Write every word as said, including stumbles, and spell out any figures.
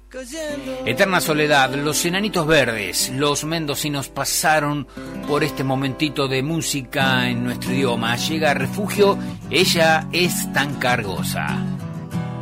Eterna Soledad, Los Enanitos Verdes, los mendocinos pasaron por este momentito de música en nuestro idioma. Llega a Refugio, ella es tan cargosa.